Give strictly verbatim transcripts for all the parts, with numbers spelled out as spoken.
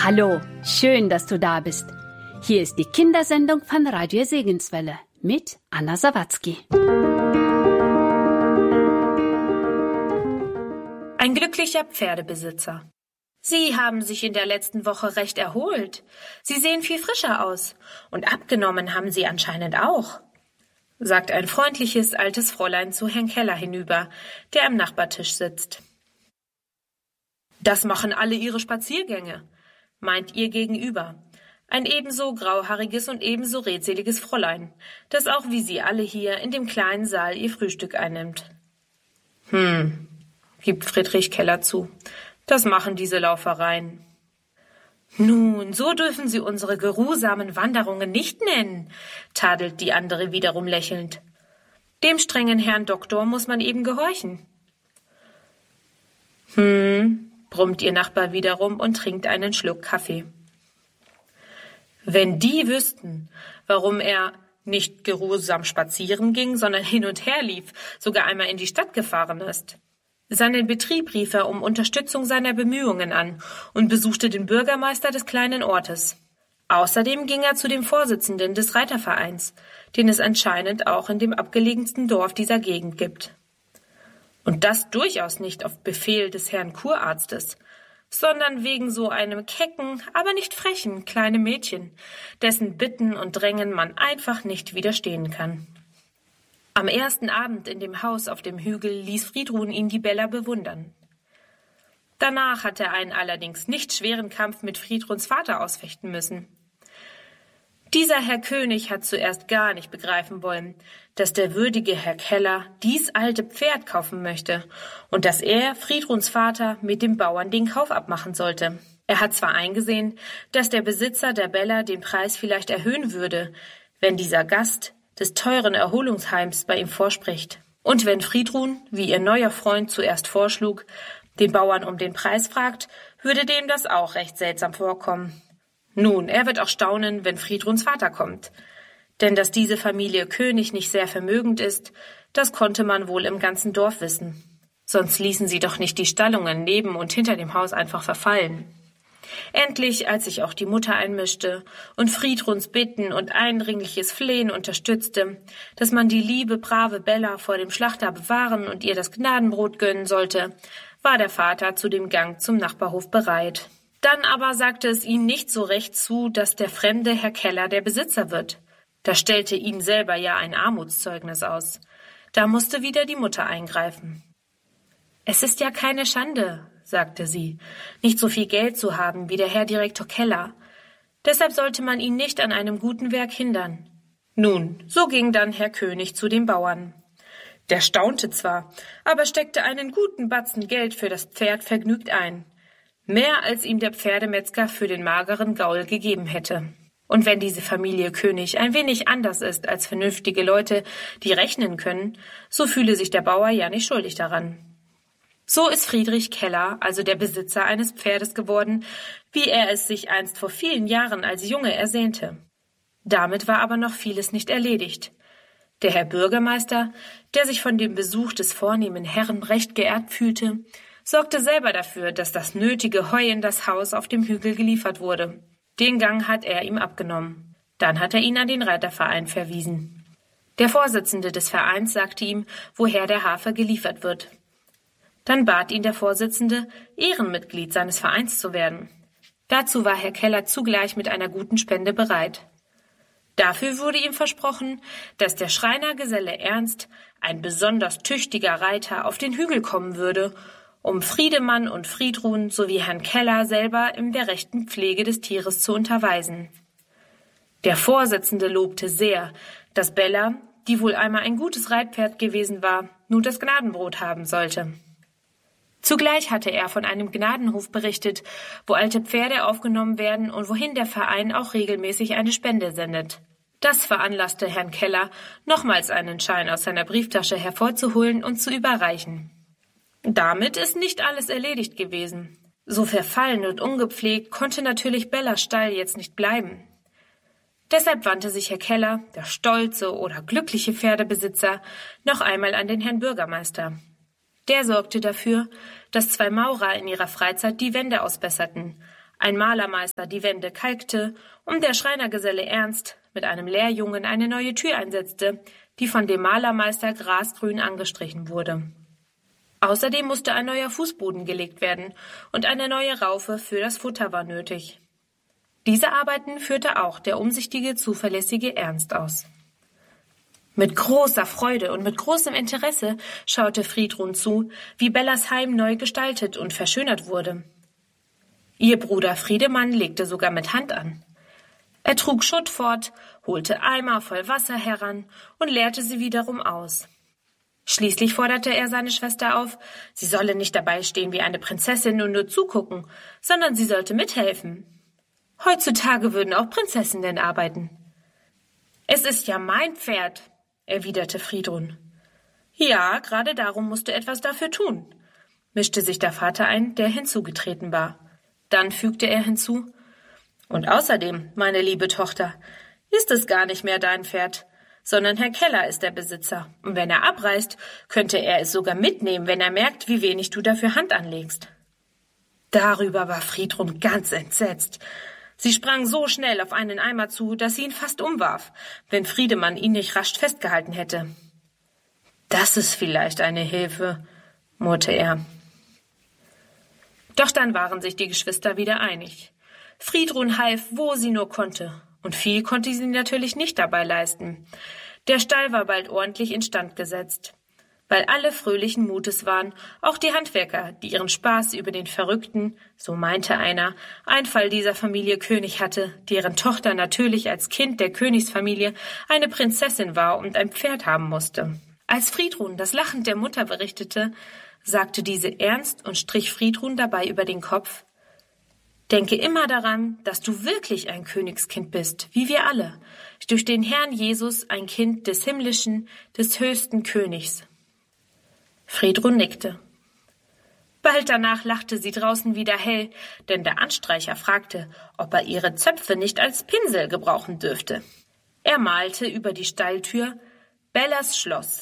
Hallo, schön, dass du da bist. Hier ist die Kindersendung von Radio Segenswelle mit Anna Sawatzki. Ein glücklicher Pferdebesitzer. Sie haben sich in der letzten Woche recht erholt. Sie sehen viel frischer aus. Und abgenommen haben Sie anscheinend auch, sagt ein freundliches altes Fräulein zu Herrn Keller hinüber, der am Nachbartisch sitzt. Das machen alle ihre Spaziergänge, meint ihr Gegenüber. Ein ebenso grauhaariges und ebenso redseliges Fräulein, das auch wie Sie alle hier in dem kleinen Saal ihr Frühstück einnimmt. Hm, gibt Friedrich Keller zu. Das machen diese Laufereien. Nun, so dürfen Sie unsere geruhsamen Wanderungen nicht nennen, tadelt die andere wiederum lächelnd. Dem strengen Herrn Doktor muss man eben gehorchen. Hm, brummt ihr Nachbar wiederum und trinkt einen Schluck Kaffee. Wenn die wüssten, warum er nicht geruhsam spazieren ging, sondern hin und her lief, sogar einmal in die Stadt gefahren ist. Seinen Betrieb rief er um Unterstützung seiner Bemühungen an und besuchte den Bürgermeister des kleinen Ortes. Außerdem ging er zu dem Vorsitzenden des Reitervereins, den es anscheinend auch in dem abgelegensten Dorf dieser Gegend gibt. Und das durchaus nicht auf Befehl des Herrn Kurarztes, sondern wegen so einem kecken, aber nicht frechen kleinen Mädchen, dessen Bitten und Drängen man einfach nicht widerstehen kann. Am ersten Abend in dem Haus auf dem Hügel ließ Friedrun ihn die Bella bewundern. Danach hat er einen allerdings nicht schweren Kampf mit Friedruns Vater ausfechten müssen. Dieser Herr König hat zuerst gar nicht begreifen wollen, dass der würdige Herr Keller dies alte Pferd kaufen möchte und dass er, Friedruns Vater, mit dem Bauern den Kauf abmachen sollte. Er hat zwar eingesehen, dass der Besitzer der Bella den Preis vielleicht erhöhen würde, wenn dieser Gast des teuren Erholungsheims bei ihm vorspricht. Und wenn Friedrun, wie ihr neuer Freund zuerst vorschlug, den Bauern um den Preis fragt, würde dem das auch recht seltsam vorkommen. Nun, er wird auch staunen, wenn Friedruns Vater kommt. Denn dass diese Familie König nicht sehr vermögend ist, das konnte man wohl im ganzen Dorf wissen. Sonst ließen sie doch nicht die Stallungen neben und hinter dem Haus einfach verfallen. Endlich, als sich auch die Mutter einmischte und Friedruns Bitten und eindringliches Flehen unterstützte, dass man die liebe, brave Bella vor dem Schlachter bewahren und ihr das Gnadenbrot gönnen sollte, war der Vater zu dem Gang zum Nachbarhof bereit. Dann aber sagte es ihm nicht so recht zu, dass der fremde Herr Keller der Besitzer wird. Da stellte ihm selber ja ein Armutszeugnis aus. Da musste wieder die Mutter eingreifen. »Es ist ja keine Schande«, sagte sie, »nicht so viel Geld zu haben wie der Herr Direktor Keller. Deshalb sollte man ihn nicht an einem guten Werk hindern.« Nun, so ging dann Herr König zu dem Bauern. Der staunte zwar, aber steckte einen guten Batzen Geld für das Pferd vergnügt ein. Mehr als ihm der Pferdemetzger für den mageren Gaul gegeben hätte. Und wenn diese Familie König ein wenig anders ist als vernünftige Leute, die rechnen können, so fühle sich der Bauer ja nicht schuldig daran. So ist Friedrich Keller also der Besitzer eines Pferdes geworden, wie er es sich einst vor vielen Jahren als Junge ersehnte. Damit war aber noch vieles nicht erledigt. Der Herr Bürgermeister, der sich von dem Besuch des vornehmen Herrn recht geehrt fühlte, sorgte selber dafür, dass das nötige Heu in das Haus auf dem Hügel geliefert wurde. Den Gang hat er ihm abgenommen. Dann hat er ihn an den Reiterverein verwiesen. Der Vorsitzende des Vereins sagte ihm, woher der Hafer geliefert wird. Dann bat ihn der Vorsitzende, Ehrenmitglied seines Vereins zu werden. Dazu war Herr Keller zugleich mit einer guten Spende bereit. Dafür wurde ihm versprochen, dass der Schreinergeselle Ernst, ein besonders tüchtiger Reiter, auf den Hügel kommen würde, um Friedemann und Friedrun sowie Herrn Keller selber in der rechten Pflege des Tieres zu unterweisen. Der Vorsitzende lobte sehr, dass Bella, die wohl einmal ein gutes Reitpferd gewesen war, nun das Gnadenbrot haben sollte. Zugleich hatte er von einem Gnadenhof berichtet, wo alte Pferde aufgenommen werden und wohin der Verein auch regelmäßig eine Spende sendet. Das veranlasste Herrn Keller, nochmals einen Schein aus seiner Brieftasche hervorzuholen und zu überreichen. Damit ist nicht alles erledigt gewesen. So verfallen und ungepflegt konnte natürlich Bellas Stall jetzt nicht bleiben. Deshalb wandte sich Herr Keller, der stolze oder glückliche Pferdebesitzer, noch einmal an den Herrn Bürgermeister. Der sorgte dafür, dass zwei Maurer in ihrer Freizeit die Wände ausbesserten, ein Malermeister die Wände kalkte und der Schreinergeselle Ernst mit einem Lehrjungen eine neue Tür einsetzte, die von dem Malermeister grasgrün angestrichen wurde. Außerdem musste ein neuer Fußboden gelegt werden und eine neue Raufe für das Futter war nötig. Diese Arbeiten führte auch der umsichtige, zuverlässige Ernst aus. Mit großer Freude und mit großem Interesse schaute Friedrun zu, wie Bellas Heim neu gestaltet und verschönert wurde. Ihr Bruder Friedemann legte sogar mit Hand an. Er trug Schutt fort, holte Eimer voll Wasser heran und leerte sie wiederum aus. Schließlich forderte er seine Schwester auf, sie solle nicht dabei stehen wie eine Prinzessin und nur zugucken, sondern sie sollte mithelfen. Heutzutage würden auch Prinzessinnen arbeiten. »Es ist ja mein Pferd«, erwiderte Friedrun. »Ja, gerade darum musst du etwas dafür tun«, mischte sich der Vater ein, der hinzugetreten war. Dann fügte er hinzu, »Und außerdem, meine liebe Tochter, ist es gar nicht mehr dein Pferd, sondern Herr Keller ist der Besitzer, und wenn er abreist, könnte er es sogar mitnehmen, wenn er merkt, wie wenig du dafür Hand anlegst.« Darüber war Friedrun ganz entsetzt. Sie sprang so schnell auf einen Eimer zu, dass sie ihn fast umwarf, wenn Friedemann ihn nicht rasch festgehalten hätte. »Das ist vielleicht eine Hilfe«, murrte er. Doch dann waren sich die Geschwister wieder einig. Friedrun half, wo sie nur konnte, und viel konnte sie natürlich nicht dabei leisten. Der Stall war bald ordentlich instand gesetzt. Weil alle fröhlichen Mutes waren, auch die Handwerker, die ihren Spaß über den verrückten, so meinte einer, Einfall dieser Familie König hatte, deren Tochter natürlich als Kind der Königsfamilie eine Prinzessin war und ein Pferd haben musste. Als Friedrun das Lachen der Mutter berichtete, sagte diese ernst und strich Friedrun dabei über den Kopf: »Denke immer daran, dass du wirklich ein Königskind bist, wie wir alle, durch den Herrn Jesus ein Kind des himmlischen, des höchsten Königs.« Friedrun nickte. Bald danach lachte sie draußen wieder hell, denn der Anstreicher fragte, ob er ihre Zöpfe nicht als Pinsel gebrauchen dürfte. Er malte über die Stalltür »Bellas Schloss«.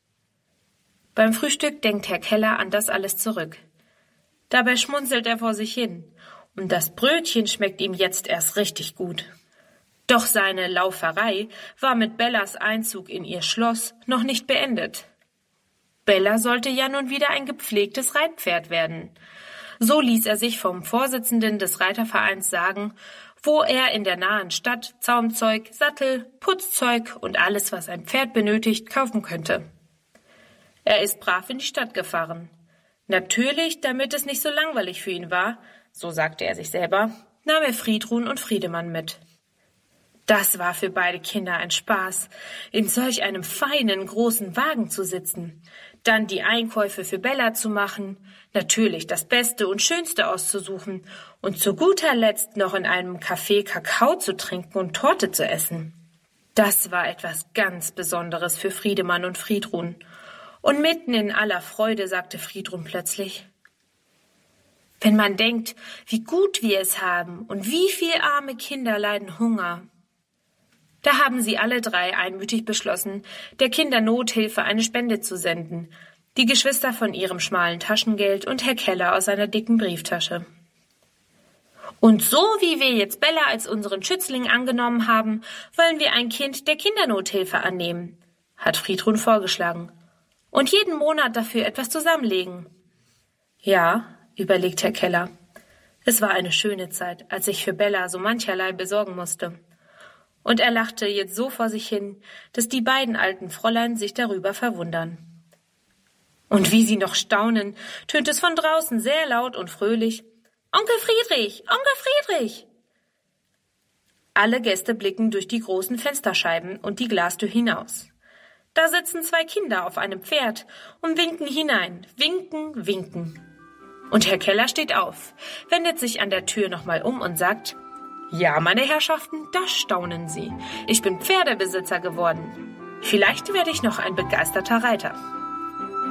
Beim Frühstück denkt Herr Keller an das alles zurück. Dabei schmunzelt er vor sich hin, und das Brötchen schmeckt ihm jetzt erst richtig gut. Doch seine Lauferei war mit Bellas Einzug in ihr Schloss noch nicht beendet. Bella sollte ja nun wieder ein gepflegtes Reitpferd werden. So ließ er sich vom Vorsitzenden des Reitervereins sagen, wo er in der nahen Stadt Zaumzeug, Sattel, Putzzeug und alles, was ein Pferd benötigt, kaufen könnte. Er ist brav in die Stadt gefahren. Natürlich, damit es nicht so langweilig für ihn war, so sagte er sich selber, nahm er Friedrun und Friedemann mit. Das war für beide Kinder ein Spaß, in solch einem feinen, großen Wagen zu sitzen, dann die Einkäufe für Bella zu machen, natürlich das Beste und Schönste auszusuchen und zu guter Letzt noch in einem Café Kakao zu trinken und Torte zu essen. Das war etwas ganz Besonderes für Friedemann und Friedrun. Und mitten in aller Freude sagte Friedrun plötzlich: »Wenn man denkt, wie gut wir es haben und wie viele arme Kinder leiden Hunger.« Da haben sie alle drei einmütig beschlossen, der Kindernothilfe eine Spende zu senden, die Geschwister von ihrem schmalen Taschengeld und Herr Keller aus seiner dicken Brieftasche. »Und so wie wir jetzt Bella als unseren Schützling angenommen haben, wollen wir ein Kind der Kindernothilfe annehmen«, hat Friedrun vorgeschlagen, »und jeden Monat dafür etwas zusammenlegen.« »Ja«, überlegt Herr Keller, »es war eine schöne Zeit, als ich für Bella so mancherlei besorgen musste.« Und er lachte jetzt so vor sich hin, dass die beiden alten Fräulein sich darüber verwundern. Und wie sie noch staunen, tönt es von draußen sehr laut und fröhlich: »Onkel Friedrich, Onkel Friedrich!« Alle Gäste blicken durch die großen Fensterscheiben und die Glastür hinaus. Da sitzen zwei Kinder auf einem Pferd und winken hinein, winken, winken. Und Herr Keller steht auf, wendet sich an der Tür nochmal um und sagt: »Ja, meine Herrschaften, da staunen Sie. Ich bin Pferdebesitzer geworden. Vielleicht werde ich noch ein begeisterter Reiter.«